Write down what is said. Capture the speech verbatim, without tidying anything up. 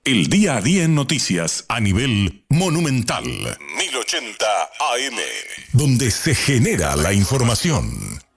El día a día en noticias a nivel monumental. mil ochenta A M. Donde se genera la información.